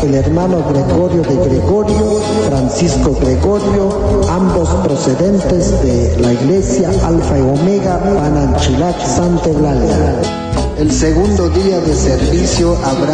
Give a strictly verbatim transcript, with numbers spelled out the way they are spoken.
el hermano Gregorio de Gregorio, Francisco Gregorio, ambos procedentes de la Iglesia Alfa y Omega Pananchilac Santa Eulalia. El segundo día de servicio habrá